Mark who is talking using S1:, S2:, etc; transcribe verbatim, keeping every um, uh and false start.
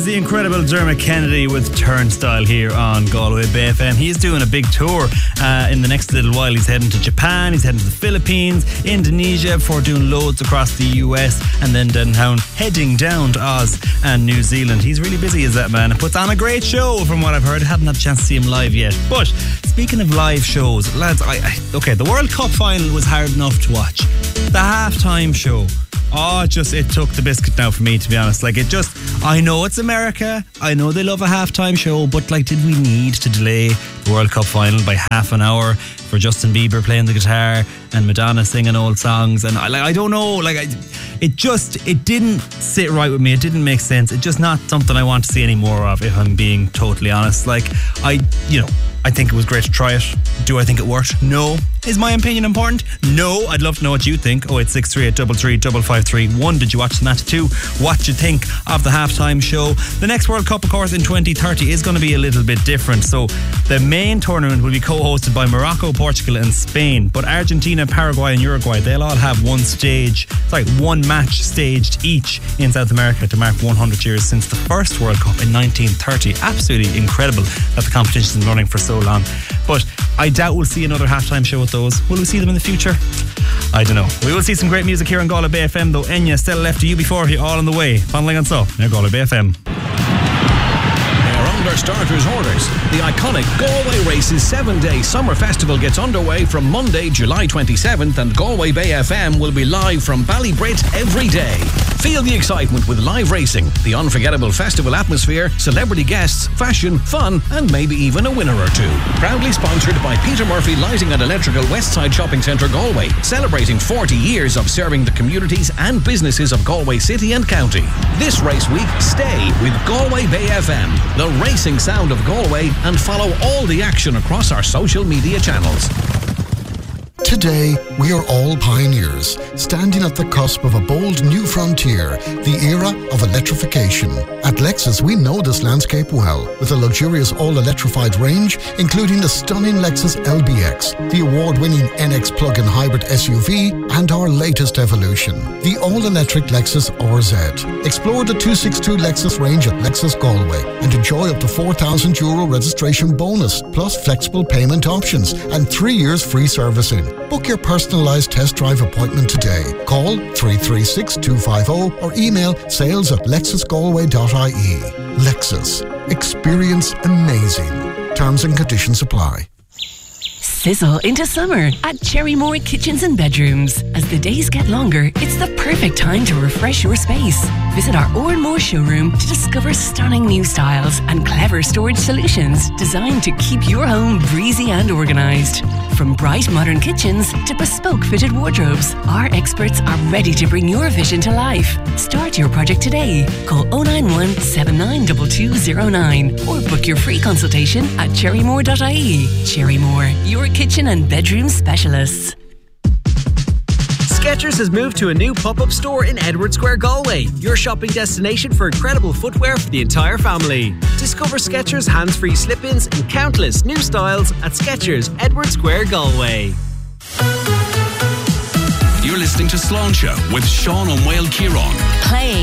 S1: is the incredible Dermot Kennedy with Turnstile here on Galway Bay F M. He's doing a big tour uh, in the next little while. He's heading to Japan, he's heading to the Philippines, Indonesia, before doing loads across the U S, and then down, heading down to Oz and New Zealand. He's really busy, is that man, and puts on a great show from what I've heard. I haven't had a chance to see him live yet. But speaking of live shows, lads, I, I okay, the World Cup final was hard enough to watch. The halftime show, oh, it just, it took the biscuit now for me, to be honest. Like, it just, I know it's America, I know they love a halftime show, but like, did we need to delay the World Cup final by half an hour for Justin Bieber playing the guitar and Madonna singing old songs? And I, like, I don't know, like, I, it just, it didn't sit right with me. It didn't make sense. It's just not something I want to see any more of, if I'm being totally honest. Like, I, you know, I think it was great to try it. Do I think it worked? No. Is my opinion important? No. I'd love to know what you think. oh eight six three, eight three three, five five three one. Did you watch the match? Two, what do you think of the halftime show? The next World Cup, of course, in twenty thirty is going to be a little bit different. So the main tournament will be co-hosted by Morocco, Portugal and Spain. But Argentina, Paraguay and Uruguay, they'll all have one stage, sorry, one match staged each in South America to mark one hundred years since the first World Cup in nineteen thirty. Absolutely incredible that the competition's been running for so long. But I doubt we'll see another halftime show with those. Will we see them in the future? I don't know. We will see some great music here on Galway Bay F M though. Enya, Stella Left to You Before You, all on the way. Fondling and so, near Galway Bay F M.
S2: Under starters orders. The iconic Galway Races seven-day summer festival gets underway from Monday, July twenty-seventh, and Galway Bay F M will be live from Ballybrit every day. Feel the excitement with live racing, the unforgettable festival atmosphere, celebrity guests, fashion, fun, and maybe even a winner or two. Proudly sponsored by Peter Murphy Lighting and Electrical Westside Shopping Centre Galway, celebrating forty years of serving the communities and businesses of Galway City and County. This race week, stay with Galway Bay F M, the racing sound of Galway, and follow all the action across our social media channels.
S3: Today, we are all pioneers, standing at the cusp of a bold new frontier, the era of electrification. At Lexus, we know this landscape well, with a luxurious all-electrified range, including the stunning Lexus L B X, the award-winning N X plug-in hybrid S U V, and our latest evolution, the all-electric Lexus R Z. Explore the two sixty-two Lexus range at Lexus Galway and enjoy up to four thousand euro registration bonus, plus flexible payment options and three years free servicing. Book your personalised test drive appointment today. Call three three six, two five zero or email sales at lexus galway dot I E. Lexus. Experience amazing. Terms and conditions apply.
S4: Sizzle into summer at Cherrymore Kitchens and Bedrooms. As the days get longer, it's the perfect time to refresh your space. Visit our Oranmore showroom to discover stunning new styles and clever storage solutions designed to keep your home breezy and organised. From bright modern kitchens to bespoke fitted wardrobes, our experts are ready to bring your vision to life. Start your project today. Call oh nine one, seven nine two two oh nine or book your free consultation at cherrymore dot I E. Cherrymore, your kitchen and bedroom specialists.
S5: Skechers has moved to a new pop-up store in Edward Square, Galway, your shopping destination for incredible footwear for the entire family. Discover Skechers hands-free slip-ins and countless new styles at Skechers, Edward Square, Galway.
S6: You're listening to Sloan Show with Sean O'Mail Kieran.
S4: Playing